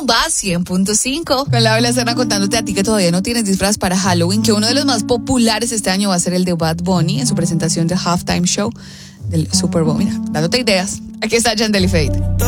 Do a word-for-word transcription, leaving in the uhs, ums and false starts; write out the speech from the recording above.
Rumba cien punto cinco. Con la Bella Serna contándote a ti que todavía no tienes disfraz para Halloween, que uno de los más populares este año va a ser el de Bad Bunny en su presentación del halftime show del Super Bowl. Mira, dándote ideas. Aquí está Yandel y Fate.